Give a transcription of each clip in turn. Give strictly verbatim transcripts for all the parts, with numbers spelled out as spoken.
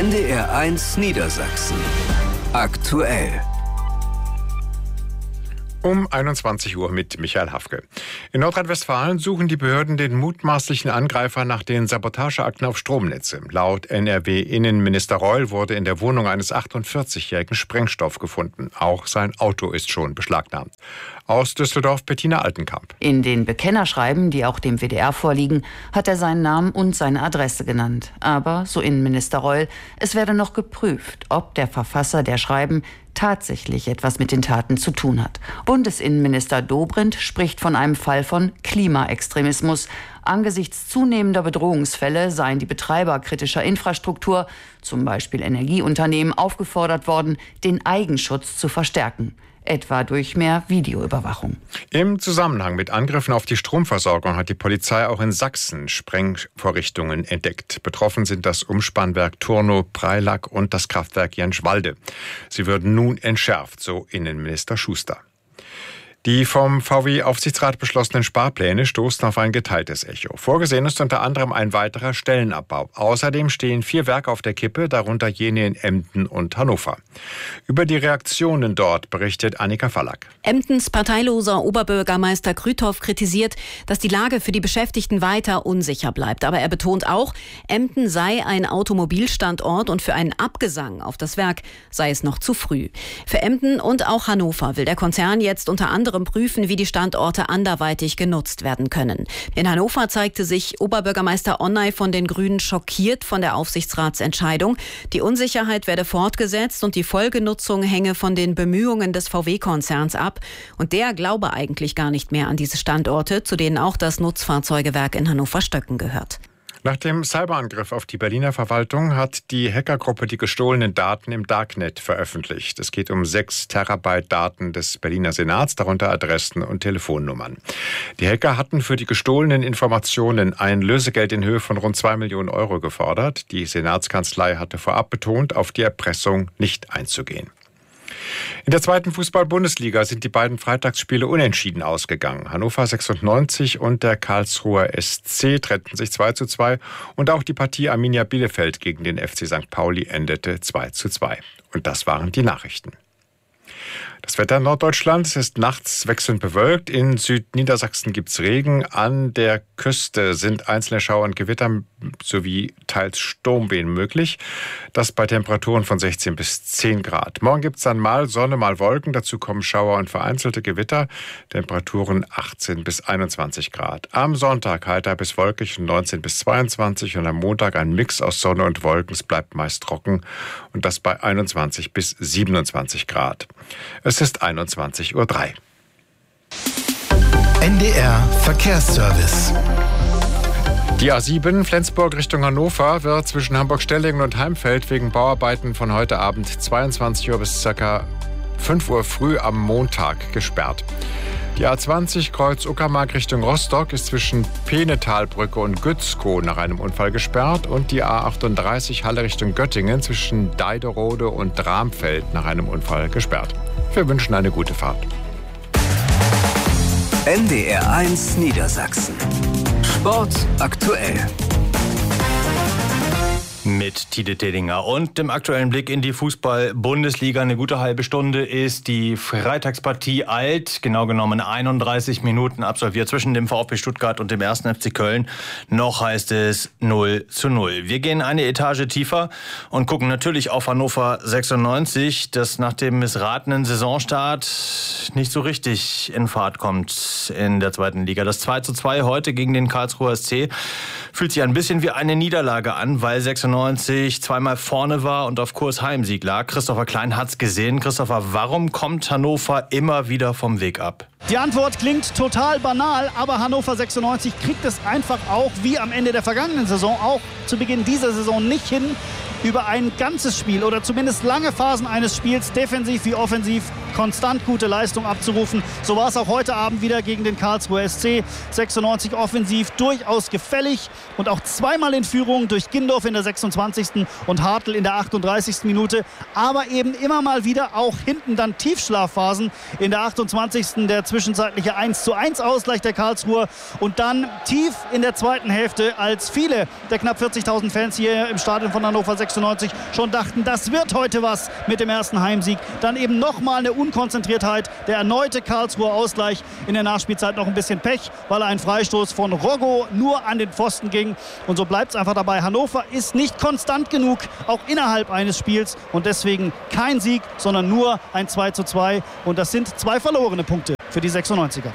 N D R eins Niedersachsen. Aktuell. Um einundzwanzig Uhr mit Michael Hafke. In Nordrhein-Westfalen suchen die Behörden den mutmaßlichen Angreifer nach den Sabotageakten auf Stromnetze. Laut N R W-Innenminister Reul wurde in der Wohnung eines achtundvierzigjährigen Sprengstoff gefunden. Auch sein Auto ist schon beschlagnahmt. Aus Düsseldorf Bettina Altenkamp. In den Bekennerschreiben, die auch dem W D R vorliegen, hat er seinen Namen und seine Adresse genannt. Aber, so Innenminister Reul, es werde noch geprüft, ob der Verfasser der Schreiben tatsächlich etwas mit den Taten zu tun hat. Bundesinnenminister Dobrindt spricht von einem Fall von Klimaextremismus. Angesichts zunehmender Bedrohungsfälle seien die Betreiber kritischer Infrastruktur, zum Beispiel Energieunternehmen, aufgefordert worden, den Eigenschutz zu verstärken. Etwa durch mehr Videoüberwachung. Im Zusammenhang mit Angriffen auf die Stromversorgung hat die Polizei auch in Sachsen Sprengvorrichtungen entdeckt. Betroffen sind das Umspannwerk Turnow-Preilack und das Kraftwerk Jenschwalde. Sie würden nun entschärft, so Innenminister Schuster. Die vom V W-Aufsichtsrat beschlossenen Sparpläne stoßen auf ein geteiltes Echo. Vorgesehen ist unter anderem ein weiterer Stellenabbau. Außerdem stehen vier Werke auf der Kippe, darunter jene in Emden und Hannover. Über die Reaktionen dort berichtet Annika Fallack. Emdens parteiloser Oberbürgermeister Krüthoff kritisiert, dass die Lage für die Beschäftigten weiter unsicher bleibt. Aber er betont auch, Emden sei ein Automobilstandort und für einen Abgesang auf das Werk sei es noch zu früh. Für Emden und auch Hannover will der Konzern jetzt unter anderem prüfen, wie die Standorte anderweitig genutzt werden können. In Hannover zeigte sich Oberbürgermeister Onnay von den Grünen schockiert von der Aufsichtsratsentscheidung. Die Unsicherheit werde fortgesetzt und die Folgenutzung hänge von den Bemühungen des V W-Konzerns ab. Und der glaube eigentlich gar nicht mehr an diese Standorte, zu denen auch das Nutzfahrzeugewerk in Hannover-Stöcken gehört. Nach dem Cyberangriff auf die Berliner Verwaltung hat die Hackergruppe die gestohlenen Daten im Darknet veröffentlicht. Es geht um sechs Terabyte Daten des Berliner Senats, darunter Adressen und Telefonnummern. Die Hacker hatten für die gestohlenen Informationen ein Lösegeld in Höhe von rund zwei Millionen Euro gefordert. Die Senatskanzlei hatte vorab betont, auf die Erpressung nicht einzugehen. In der zweiten Fußball-Bundesliga sind die beiden Freitagsspiele unentschieden ausgegangen. Hannover sechsundneunzig und der Karlsruher S C trennten sich zwei zu zwei und auch die Partie Arminia Bielefeld gegen den F C Sankt Pauli endete zwei zu zwei. Und das waren die Nachrichten. Das Wetter in Norddeutschland, es ist nachts wechselnd bewölkt. In Südniedersachsen gibt es Regen. An der Küste sind einzelne Schauer und Gewitter sowie teils Sturmwehen möglich. Das bei Temperaturen von sechzehn bis zehn Grad. Morgen gibt es dann mal Sonne, mal Wolken. Dazu kommen Schauer und vereinzelte Gewitter. Temperaturen achtzehn bis einundzwanzig Grad. Am Sonntag heiter bis wolkig und neunzehn bis zweiundzwanzig. Und am Montag ein Mix aus Sonne und Wolken. Es bleibt meist trocken. Und das bei einundzwanzig bis siebenundzwanzig Grad. Es ist einundzwanzig Uhr drei. N D R Verkehrsservice. Die A sieben Flensburg Richtung Hannover wird zwischen Hamburg-Stellingen und Heimfeld wegen Bauarbeiten von heute Abend zweiundzwanzig Uhr bis ca. fünf Uhr früh am Montag gesperrt. Die A zwanzig Kreuz Uckermark Richtung Rostock ist zwischen Peenetalbrücke und Gützkow nach einem Unfall gesperrt und die A achtunddreißig Halle Richtung Göttingen zwischen Deiderode und Dramfeld nach einem Unfall gesperrt. Wir wünschen eine gute Fahrt. N D R eins Niedersachsen. Sport aktuell. Mit Tide Tedinger und dem aktuellen Blick in die Fußball-Bundesliga. Eine gute halbe Stunde ist die Freitagspartie alt, genau genommen einunddreißig Minuten absolviert zwischen dem VfB Stuttgart und dem ersten F C Köln. Noch heißt es null zu null. Wir gehen eine Etage tiefer und gucken natürlich auf Hannover sechsundneunzig, das nach dem missratenen Saisonstart nicht so richtig in Fahrt kommt in der zweiten Liga. Das zwei zu zwei heute gegen den Karlsruher S C fühlt sich ein bisschen wie eine Niederlage an, weil sechsundneunzig zweimal vorne war und auf Kurs Heimsieg lag. Christopher Klein hat's gesehen. Christopher, warum kommt Hannover immer wieder vom Weg ab? Die Antwort klingt total banal, aber Hannover sechsundneunzig kriegt es einfach auch, wie am Ende der vergangenen Saison, auch zu Beginn dieser Saison nicht hin, über ein ganzes Spiel oder zumindest lange Phasen eines Spiels, defensiv wie offensiv, konstant gute Leistung abzurufen. So war es auch heute Abend wieder gegen den Karlsruher S C. sechsundneunzig offensiv durchaus gefällig und auch zweimal in Führung durch Gindorf in der sechsundzwanzigsten und Hartl in der achtunddreißigsten Minute. Aber eben immer mal wieder auch hinten dann Tiefschlafphasen. In der achtundzwanzigsten der zwischenzeitliche eins zu eins Ausgleich der Karlsruher und dann tief in der zweiten Hälfte, als viele der knapp vierzigtausend Fans hier im Stadion von Hannover sechsundneunzig sechsundneunzig schon dachten, das wird heute was mit dem ersten Heimsieg. Dann eben nochmal eine Unkonzentriertheit, der erneute Karlsruher Ausgleich, in der Nachspielzeit noch ein bisschen Pech, weil ein Freistoß von Roggo nur an den Pfosten ging. Und so bleibt es einfach dabei. Hannover ist nicht konstant genug, auch innerhalb eines Spiels. Und deswegen kein Sieg, sondern nur ein zwei zu zwei. Und das sind zwei verlorene Punkte für die sechsundneunziger.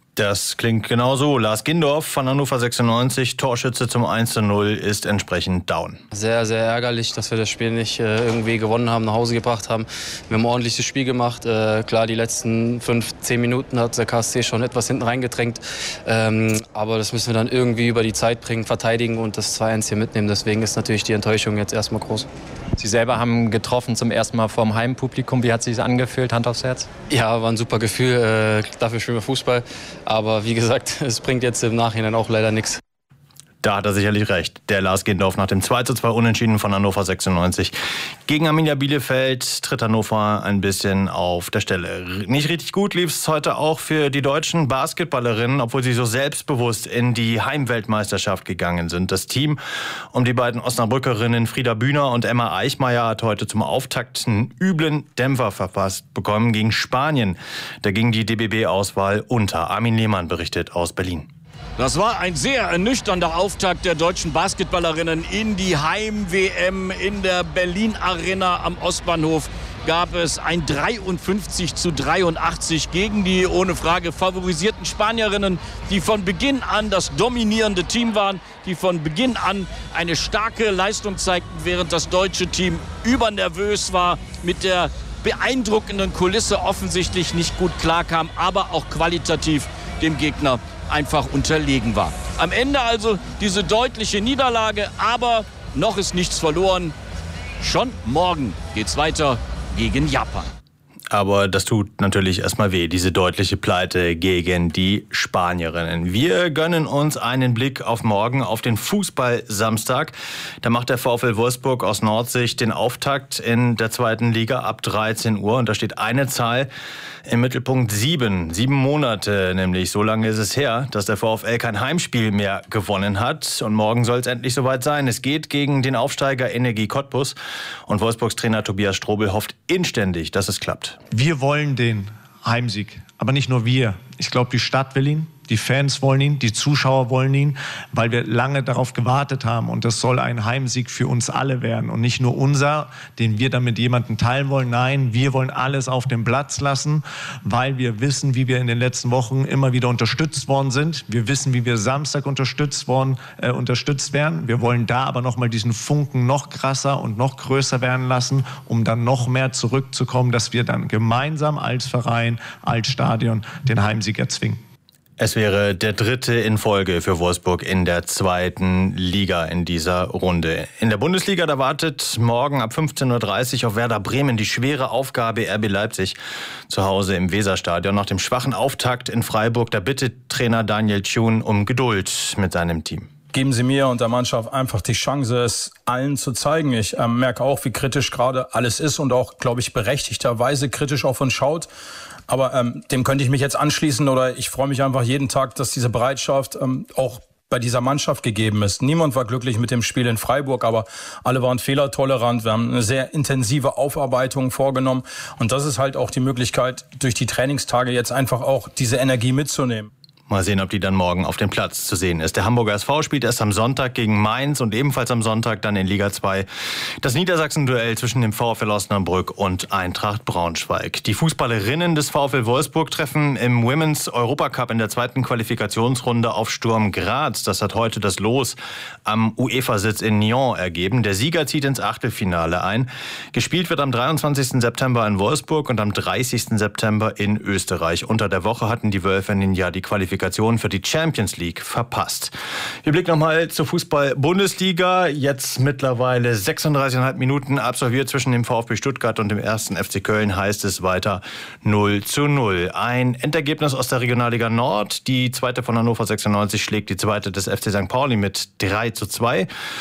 Das klingt genauso. Lars Gindorf von Hannover sechsundneunzig, Torschütze zum eins zu null, ist entsprechend down. Sehr, sehr ärgerlich, dass wir das Spiel nicht äh, irgendwie gewonnen haben, nach Hause gebracht haben. Wir haben ein ordentliches Spiel gemacht. Äh, klar, die letzten fünf, zehn Minuten hat der K S C schon etwas hinten reingedrängt. Ähm, aber das müssen wir dann irgendwie über die Zeit bringen, verteidigen und das zwei eins hier mitnehmen. Deswegen ist natürlich die Enttäuschung jetzt erstmal groß. Sie selber haben getroffen zum ersten Mal vor dem Heimpublikum. Wie hat es sich angefühlt, Hand aufs Herz? Ja, war ein super Gefühl. Äh, dafür spielen wir Fußball. Aber wie gesagt, es bringt jetzt im Nachhinein auch leider nichts. Da hat er sicherlich recht. Der Lars Gindorf nach dem zwei zu zwei Unentschieden von Hannover sechsundneunzig. Gegen Arminia Bielefeld tritt Hannover ein bisschen auf der Stelle. Nicht richtig gut lief es heute auch für die deutschen Basketballerinnen, obwohl sie so selbstbewusst in die Heimweltmeisterschaft gegangen sind. Das Team um die beiden Osnabrückerinnen Frieda Bühner und Emma Eichmeier hat heute zum Auftakt einen üblen Dämpfer verpasst bekommen gegen Spanien. Da ging die D B B-Auswahl unter. Armin Lehmann berichtet aus Berlin. Das war ein sehr ernüchternder Auftakt der deutschen Basketballerinnen in die Heim-W M. In der Berlin Arena am Ostbahnhof gab es ein dreiundfünfzig zu dreiundachtzig gegen die ohne Frage favorisierten Spanierinnen, die von Beginn an das dominierende Team waren, die von Beginn an eine starke Leistung zeigten, während das deutsche Team übernervös war, mit der beeindruckenden Kulisse offensichtlich nicht gut klarkam, aber auch qualitativ dem Gegner einfach unterlegen war. Am Ende also diese deutliche Niederlage, aber noch ist nichts verloren. Schon morgen geht's weiter gegen Japan. Aber das tut natürlich erstmal weh, diese deutliche Pleite gegen die Spanierinnen. Wir gönnen uns einen Blick auf morgen, auf den Fußball-Samstag. Da macht der VfL Wolfsburg aus Nordsicht den Auftakt in der zweiten Liga ab dreizehn Uhr. Und da steht eine Zahl im Mittelpunkt, sieben. Sieben Monate nämlich. So lange ist es her, dass der VfL kein Heimspiel mehr gewonnen hat. Und morgen soll es endlich soweit sein. Es geht gegen den Aufsteiger Energie Cottbus. Und Wolfsburgs Trainer Tobias Strobel hofft inständig, dass es klappt. Wir wollen den Heimsieg, aber nicht nur wir. Ich glaube, die Stadt will ihn, die Fans wollen ihn, die Zuschauer wollen ihn, weil wir lange darauf gewartet haben. Und das soll ein Heimsieg für uns alle werden und nicht nur unser, den wir dann mit jemandem teilen wollen. Nein, wir wollen alles auf den Platz lassen, weil wir wissen, wie wir in den letzten Wochen immer wieder unterstützt worden sind. Wir wissen, wie wir Samstag unterstützt worden, äh, unterstützt werden. Wir wollen da aber nochmal diesen Funken noch krasser und noch größer werden lassen, um dann noch mehr zurückzukommen, dass wir dann gemeinsam als Verein, als Stadion den Heimsieg erzwingen. Es wäre der dritte in Folge für Wolfsburg in der zweiten Liga in dieser Runde. In der Bundesliga, da wartet morgen ab fünfzehn Uhr dreißig auf Werder Bremen die schwere Aufgabe R B Leipzig zu Hause im Weserstadion. Nach dem schwachen Auftakt in Freiburg, da bittet Trainer Daniel Thun um Geduld mit seinem Team. Geben Sie mir und der Mannschaft einfach die Chance, es allen zu zeigen. Ich äh, merke auch, wie kritisch gerade alles ist und auch, glaube ich, berechtigterweise kritisch auf uns schaut. Aber ähm, dem könnte ich mich jetzt anschließen oder ich freue mich einfach jeden Tag, dass diese Bereitschaft ähm, auch bei dieser Mannschaft gegeben ist. Niemand war glücklich mit dem Spiel in Freiburg, aber alle waren fehlertolerant. Wir haben eine sehr intensive Aufarbeitung vorgenommen und das ist halt auch die Möglichkeit, durch die Trainingstage jetzt einfach auch diese Energie mitzunehmen. Mal sehen, ob die dann morgen auf dem Platz zu sehen ist. Der Hamburger S V spielt erst am Sonntag gegen Mainz und ebenfalls am Sonntag dann in Liga zwei das Niedersachsen-Duell zwischen dem VfL Osnabrück und Eintracht Braunschweig. Die Fußballerinnen des VfL Wolfsburg treffen im Women's Europacup in der zweiten Qualifikationsrunde auf Sturm Graz. Das hat heute das Los am UEFA-Sitz in Nyon ergeben. Der Sieger zieht ins Achtelfinale ein. Gespielt wird am dreiundzwanzigsten September in Wolfsburg und am dreißigsten September in Österreich. Unter der Woche hatten die Wölfinnen ja die Qualifikation für die Champions League verpasst. Wir blicken nochmal zur Fußball-Bundesliga. Jetzt mittlerweile sechsunddreißig Komma fünf Minuten absolviert zwischen dem VfB Stuttgart und dem ersten F C Köln, heißt es weiter null zu null. Ein Endergebnis aus der Regionalliga Nord. Die zweite von Hannover sechsundneunzig schlägt die zweite des F C Sankt Pauli mit drei zu zwei.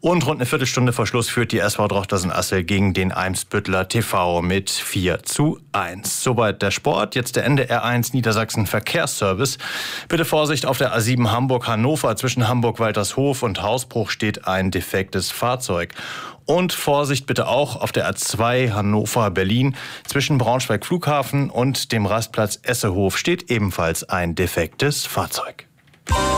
Und rund eine Viertelstunde vor Schluss führt die S V Drochtersen-Assel gegen den Eimsbütteler T V mit vier zu eins. Soweit der Sport. Jetzt der N D R eins Niedersachsen Verkehrsservice. Bitte Vorsicht auf der A sieben Hamburg-Hannover. Zwischen Hamburg-Waltershof und Hausbruch steht ein defektes Fahrzeug. Und Vorsicht bitte auch auf der A zwei Hannover-Berlin. Zwischen Braunschweig-Flughafen und dem Rastplatz Essehof steht ebenfalls ein defektes Fahrzeug.